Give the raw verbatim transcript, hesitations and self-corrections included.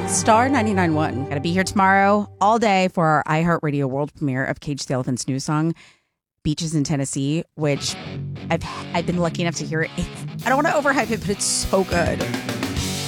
Star ninety-nine point one. Gotta be here tomorrow all day for our iHeartRadio world premiere of Cage the Elephant's new song, Beaches in Tennessee, which I've I've been lucky enough to hear it. It's, I don't want to overhype it, but it's so good.